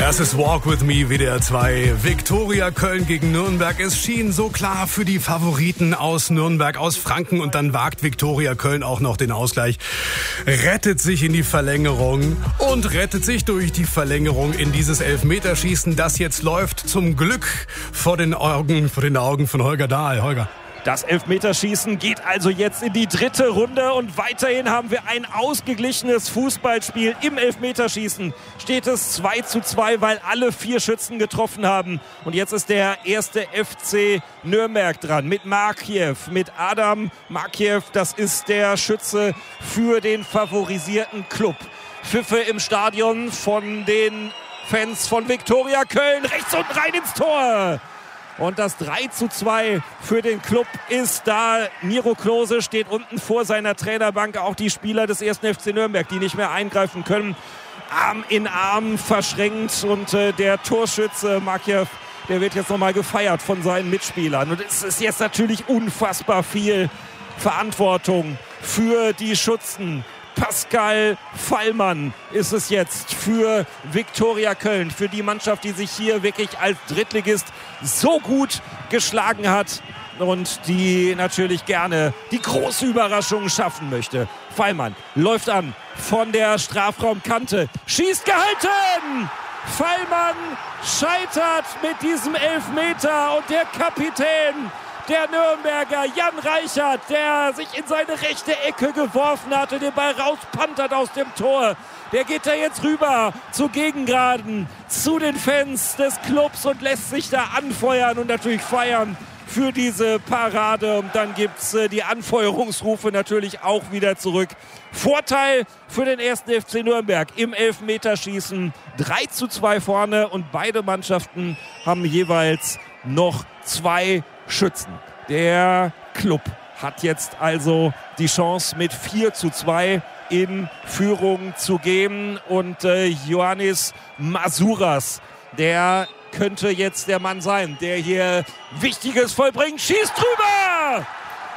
Das ist Walk With Me, WDR 2. Viktoria Köln gegen Nürnberg. Es schien so klar für die Favoriten aus Nürnberg, aus Franken. Und dann wagt Viktoria Köln auch noch den Ausgleich. Rettet sich in die Verlängerung und rettet sich durch die Verlängerung in dieses Elfmeterschießen, das jetzt läuft. Zum Glück vor den Augen von Holger Dahl. Holger. Das Elfmeterschießen geht also jetzt in die dritte Runde und weiterhin haben wir ein ausgeglichenes Fußballspiel. Im Elfmeterschießen steht es 2:2, weil alle 4 Schützen getroffen haben. Und jetzt ist der erste FC Nürnberg dran mit Markiew, mit Adam Markiew. Das ist der Schütze für den favorisierten Club. Pfiffe im Stadion von den Fans von Viktoria Köln. Rechts unten rein ins Tor. Und das 3:2 für den Club ist da. Miro Klose steht unten vor seiner Trainerbank. Auch die Spieler des 1. FC Nürnberg, die nicht mehr eingreifen können, Arm in Arm verschränkt. Und der Torschütze Markiew, der wird jetzt nochmal gefeiert von seinen Mitspielern. Und es ist jetzt natürlich unfassbar viel Verantwortung für die Schützen. Pascal Fallmann ist es jetzt für Viktoria Köln, für die Mannschaft, die sich hier wirklich als Drittligist so gut geschlagen hat und die natürlich gerne die große Überraschung schaffen möchte. Fallmann läuft an von der Strafraumkante, schießt gehalten! Fallmann scheitert mit diesem Elfmeter und der Kapitän der Nürnberger, Jan Reichert, der sich in seine rechte Ecke geworfen hatte, den Ball rauspantert aus dem Tor. Der geht da jetzt rüber zu Gegengraden, zu den Fans des Clubs und lässt sich da anfeuern und natürlich feiern für diese Parade. Und dann gibt's die Anfeuerungsrufe natürlich auch wieder zurück. Vorteil für den 1. FC Nürnberg im Elfmeterschießen. 3:2 vorne und beide Mannschaften haben jeweils noch 2 Schützen. Der Club hat jetzt also die Chance, mit 4:2 in Führung zu gehen. Und Ioannis Masouras, der könnte jetzt der Mann sein, der hier Wichtiges vollbringt. Schießt drüber!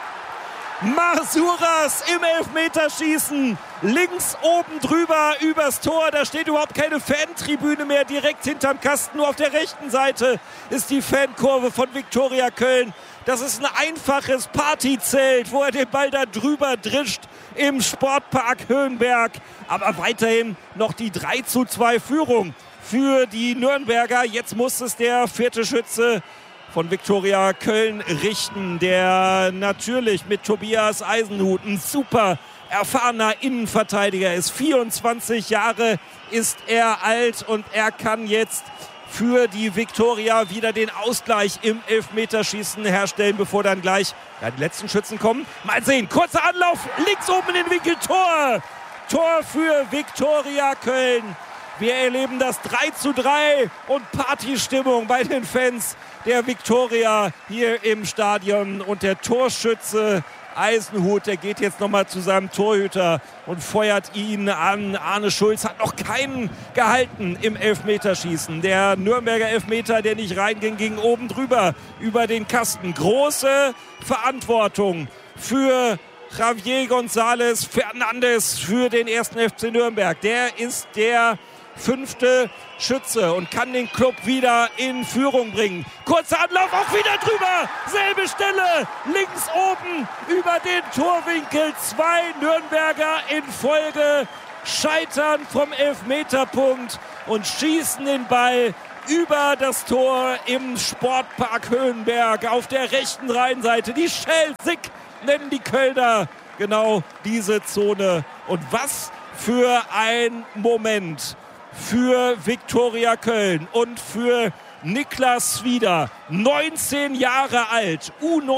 Masouras im Elfmeterschießen, links oben drüber übers Tor, da steht überhaupt keine Fantribüne mehr, direkt hinterm Kasten, nur auf der rechten Seite ist die Fankurve von Viktoria Köln. Das ist ein einfaches Partyzelt, wo er den Ball da drüber drischt im Sportpark Höhenberg, aber weiterhin noch die 3:2 Führung für die Nürnberger. Jetzt muss es der 4. Schütze von Viktoria Köln richten, der natürlich mit Tobias Eisenhut ein super erfahrener Innenverteidiger ist. 24 Jahre ist er alt und er kann jetzt für die Viktoria wieder den Ausgleich im Elfmeterschießen herstellen, bevor dann gleich die letzten Schützen kommen. Mal sehen, kurzer Anlauf, links oben in den Winkel, Tor! Tor für Viktoria Köln. Wir erleben das 3:3 und Partystimmung bei den Fans der Viktoria hier im Stadion. Und der Torschütze Eisenhut, der geht jetzt nochmal zu seinem Torhüter und feuert ihn an. Arne Schulz hat noch keinen gehalten im Elfmeterschießen. Der Nürnberger Elfmeter, der nicht reinging, ging oben drüber über den Kasten. Große Verantwortung für Javier González Fernandes für den 1. FC Nürnberg. Der ist der 5. Schütze und kann den Club wieder in Führung bringen. Kurzer Anlauf, auch wieder drüber. Selbe Stelle, links oben über den Torwinkel. 2 Nürnberger in Folge scheitern vom Elfmeterpunkt und schießen den Ball über das Tor im Sportpark Höhenberg auf der rechten Rheinseite. Die Schelsig nennen die Kölner genau diese Zone. Und was für ein Moment für Viktoria Köln und für Niklas Swider, 19 Jahre alt,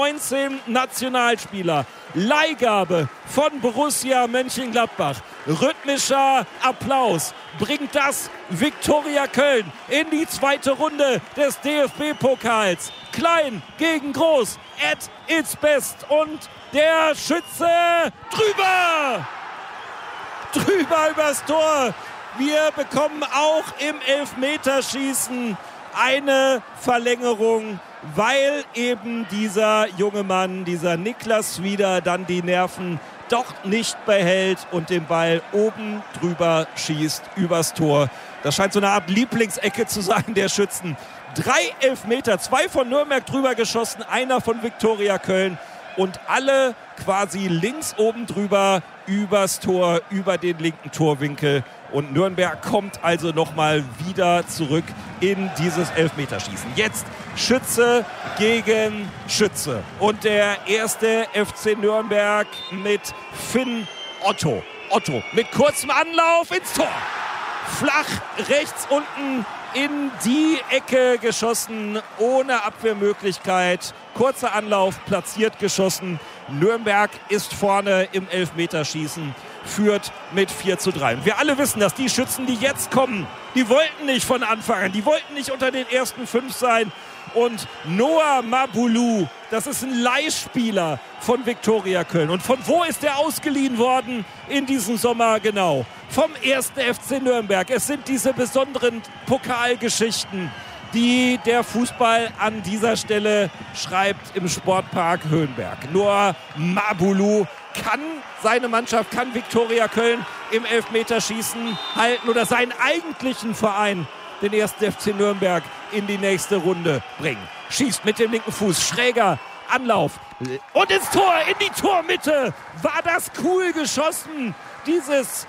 U19-Nationalspieler, Leihgabe von Borussia Mönchengladbach. Rhythmischer Applaus bringt das Viktoria Köln in die 2. Runde des DFB-Pokals. Klein gegen groß, at its best und der Schütze drüber übers Tor. Wir bekommen auch im Elfmeterschießen eine Verlängerung, weil eben dieser junge Mann, dieser Niklas Swider, dann die Nerven doch nicht behält und den Ball oben drüber schießt übers Tor. Das scheint so eine Art Lieblingsecke zu sein der Schützen. 3 Elfmeter, 2 von Nürnberg drüber geschossen, einer von Viktoria Köln und alle quasi links oben drüber übers Tor, über den linken Torwinkel. Und Nürnberg kommt also nochmal wieder zurück in dieses Elfmeterschießen. Jetzt Schütze gegen Schütze. Und der erste FC Nürnberg mit Finn Otto. Otto mit kurzem Anlauf ins Tor. Flach rechts unten in die Ecke geschossen, ohne Abwehrmöglichkeit. Kurzer Anlauf, platziert geschossen. Nürnberg ist vorne im Elfmeterschießen, führt mit 4:3. Wir alle wissen, dass die Schützen, die jetzt kommen, die wollten nicht von Anfang an, die wollten nicht unter den ersten 5 sein. Und Noah Mabulu, das ist ein Leihspieler von Viktoria Köln. Und von wo ist er ausgeliehen worden in diesem Sommer? Genau, vom 1. FC Nürnberg. Es sind diese besonderen Pokalgeschichten, die der Fußball an dieser Stelle schreibt im Sportpark Höhenberg. Noah Mabulu kann seine Mannschaft, kann Viktoria Köln im Elfmeterschießen halten oder seinen eigentlichen Verein, den 1. FC Nürnberg, in die nächste Runde bringen. Schießt mit dem linken Fuß, schräger Anlauf und ins Tor, in die Tormitte. War das cool geschossen, dieses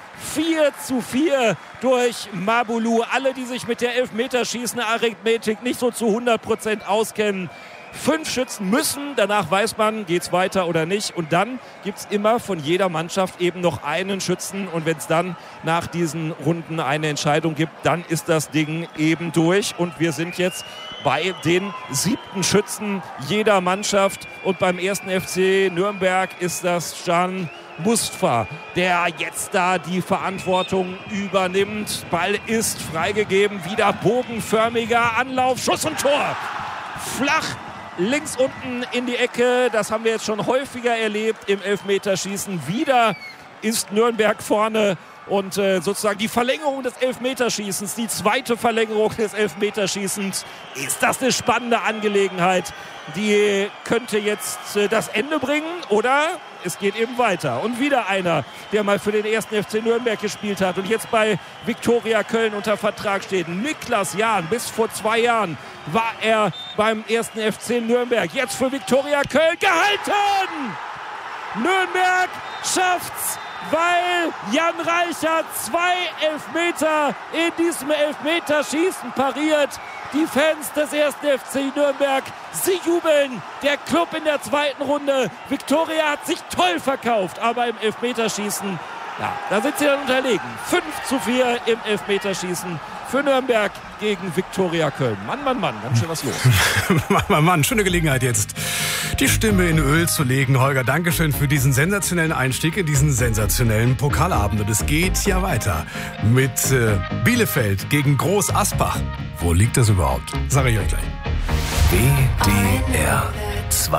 4:4 durch Mabulu. Alle, die sich mit der Elfmeterschießen-Arithmetik nicht so zu 100% auskennen. 5 Schützen müssen, danach weiß man, geht's weiter oder nicht. Und dann gibt's immer von jeder Mannschaft eben noch einen Schützen. Und wenn es dann nach diesen Runden eine Entscheidung gibt, dann ist das Ding eben durch. Und wir sind jetzt bei den 7. Schützen jeder Mannschaft. Und beim 1. FC Nürnberg ist das Can Mustafa, der jetzt da die Verantwortung übernimmt. Ball ist freigegeben, wieder bogenförmiger Anlauf, Schuss und Tor. Flach links unten in die Ecke, das haben wir jetzt schon häufiger erlebt im Elfmeterschießen. Wieder ist Nürnberg vorne und sozusagen die Verlängerung des Elfmeterschießens, die zweite Verlängerung des Elfmeterschießens. Ist das eine spannende Angelegenheit? Die könnte jetzt das Ende bringen oder es geht eben weiter. Und wieder einer, der mal für den 1. FC Nürnberg gespielt hat und jetzt bei Viktoria Köln unter Vertrag steht. Niklas Jahn, bis vor 2 Jahren war er beim 1. FC Nürnberg. Jetzt für Viktoria Köln gehalten! Nürnberg schafft's, weil Jan Reichert 2 Elfmeter in diesem Elfmeterschießen pariert. Die Fans des 1. FC Nürnberg, sie jubeln. Der Club in der zweiten Runde. Viktoria hat sich toll verkauft, aber im Elfmeterschießen, ja, da sind sie dann unterlegen. 5:4 im Elfmeterschießen für Nürnberg gegen Viktoria Köln. Mann, Mann, Mann, ganz schön was los. Mann, schöne Gelegenheit jetzt, die Stimme in Öl zu legen. Holger, Dankeschön für diesen sensationellen Einstieg in diesen sensationellen Pokalabend. Und es geht ja weiter mit Bielefeld gegen Groß Asbach. Wo liegt das überhaupt? Sag ich euch gleich. WDR 2